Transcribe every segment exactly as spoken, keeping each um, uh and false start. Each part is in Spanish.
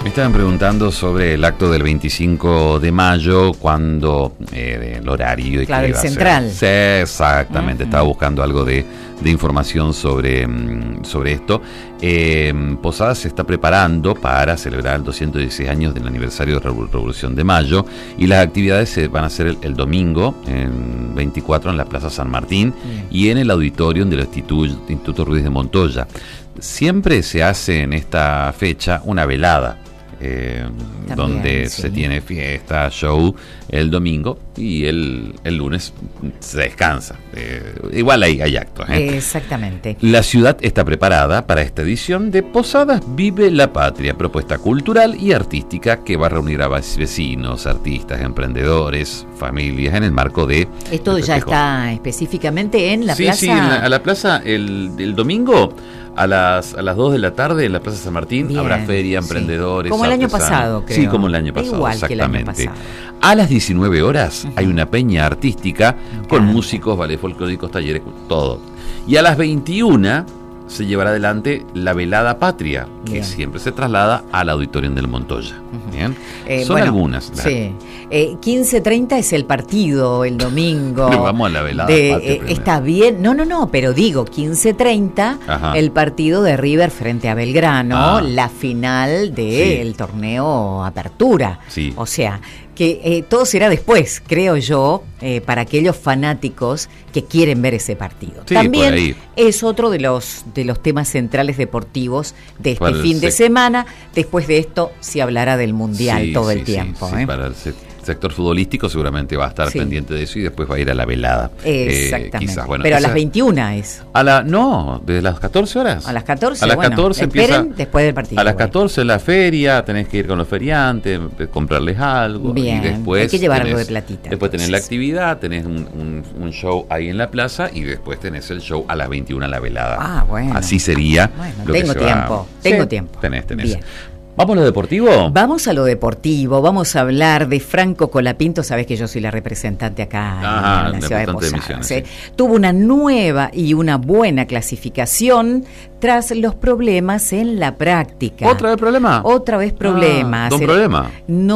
Me estaban preguntando sobre el acto del veinticinco de mayo, cuando eh, el horario y claro, qué el iba central. a ser. Sí, exactamente. Uh-huh. Estaba buscando algo de, de información sobre, sobre esto. Eh, Posadas se está preparando para celebrar los doscientos dieciséis años del aniversario de la Revolución de Mayo, y las actividades se van a hacer el, el domingo, en veinticuatro, en la Plaza San Martín, uh-huh, y en el auditorium del Instituto, Instituto Ruiz de Montoya. Siempre se hace en esta fecha una velada. Eh, También, donde sí. se tiene fiesta, show el domingo, y el, el lunes se descansa. Eh, igual hay, hay actos. ¿eh? Exactamente. La ciudad está preparada para esta edición de Posadas Vive la Patria, propuesta cultural y artística que va a reunir a vecinos, artistas, emprendedores, familias en el marco de... Esto ya está específicamente en la sí, plaza. Sí, sí, a la plaza el, el domingo. A las, a las dos de la tarde en la Plaza San Martín. Bien, habrá feria, emprendedores. Sí. Como el año pasado, creo. Sí, como el año pasado, igual exactamente. Que el año pasado. A las diecinueve horas uh-huh. hay una peña artística claro. con músicos, ballet folclóricos, talleres, todo. Y a las veintiuna se llevará adelante la velada patria, que Bien. siempre se traslada al auditorium del Montoya. Uh-huh. Bien, eh, son bueno, algunas. Sí. Eh, quince treinta es el partido el domingo. Pero vamos a la velada de, patria eh, está bien, no, no, no, pero digo quince treinta el partido de River frente a Belgrano, ah. la final del sí. torneo Apertura. Sí. O sea, que eh, todo será después, creo yo, eh, para aquellos fanáticos que quieren ver ese partido. Sí, también es otro de los de los temas centrales deportivos de este para fin de sec- semana. Después de esto se hablará del Mundial sí, todo sí, el tiempo. Sí, sí, ¿eh? Para el sec- sector futbolístico seguramente va a estar sí. pendiente de eso, y después va a ir a la velada. Exactamente. Eh, quizás. Bueno, pero a esa, las veintiuna es. A la no, desde las catorce horas. A las catorce. A las bueno, catorce esperen empieza. Después del partido. A las catorce la feria, tenés que ir con los feriantes, comprarles algo. Bien, y después hay que llevar tenés, algo de platita. Después tenés la actividad, tenés un, un, un show ahí en la plaza, y después tenés el show a las veintiuna, la velada. Ah, bueno. Así sería. Bueno, lo tengo que se tiempo. Va... Tengo sí, tiempo. Tenés, tenés. Bien. ¿Vamos a lo deportivo? Vamos a lo deportivo, vamos a hablar de Franco Colapinto. Sabés que yo soy la representante acá Ajá, en la ciudad de Posadas. De Misiones, ¿eh? sí. Tuvo una nueva y una buena clasificación tras los problemas en la práctica. ¿Otra vez problema? Otra vez problemas. Ah, ¿Don problema?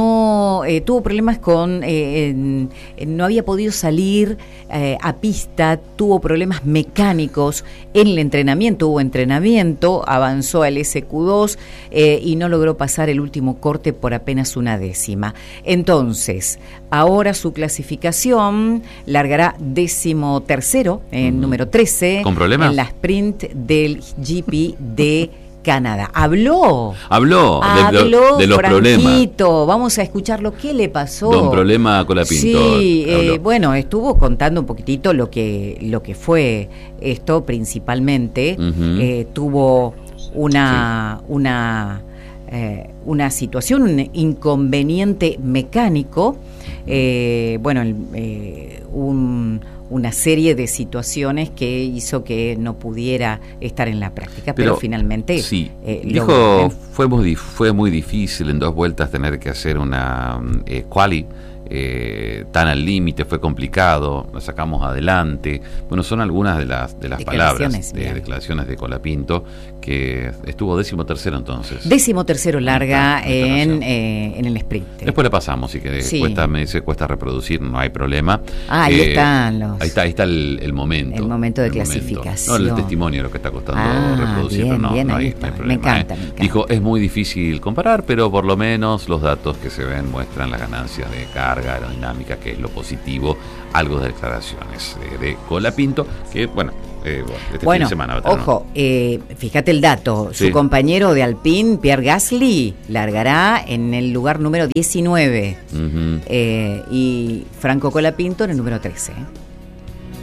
No, eh, tuvo problemas con, eh, en, en, no había podido salir eh, a pista, tuvo problemas mecánicos en el entrenamiento, hubo entrenamiento, avanzó al ese cu dos eh, y no logró pasar el último corte por apenas una décima. Entonces, ahora su clasificación largará décimo tercero, en uh-huh. número trece. ¿Con problemas? En la sprint del G P de Canadá. Habló. Habló, Habló de, de los Franquito. problemas. Vamos a escucharlo. ¿Qué le pasó? Don Problema Colapinto. Sí, eh, bueno, estuvo contando un poquitito lo que, lo que fue esto principalmente. Uh-huh. Eh, tuvo una... Sí. una Eh, una situación, un inconveniente mecánico, eh, bueno, eh, un, una serie de situaciones que hizo que no pudiera estar en la práctica, pero, pero finalmente sí, eh, dijo lo, fue muy fue muy difícil en dos vueltas tener que hacer una eh, quali eh, tan al límite, fue complicado, lo sacamos adelante. Bueno, son algunas de las de las palabras de bien. declaraciones de Colapinto, que estuvo décimo tercero entonces. Décimo tercero larga en, eh, en el sprint. Después le pasamos, si que sí. cuesta, me dice, cuesta reproducir, no hay problema. Ah, ahí eh, están los. Ahí está, ahí está el, el momento. El momento de el clasificación. Momento. No, el testimonio, lo que está costando ah, reproducir, bien, no, bien, no, hay, está. no hay problema. Me encanta, eh. me encanta. Dijo, es muy difícil comparar, pero por lo menos los datos que se ven muestran las ganancias de carga aerodinámica, que es lo positivo. Algo de declaraciones de, de Colapinto, que bueno. Eh, bueno, este bueno, fin de semana va a tener, ojo, ¿no? eh, fíjate el dato. Sí. Su compañero de Alpine, Pierre Gasly, largará en el lugar número diecinueve. Uh-huh. eh, y Franco Colapinto en el número trece.